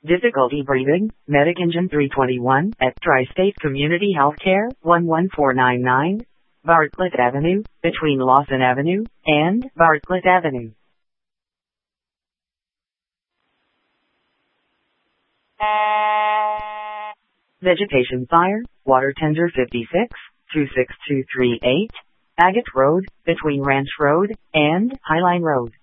Difficulty breathing, Medic Engine 321 at Tri-State Community Healthcare, 11499, Bartlett Avenue, between Lawson Avenue and Bartlett Avenue. Vegetation fire, Water Tender 56, 26238, Agate Road, between Ranch Road and Highline Road.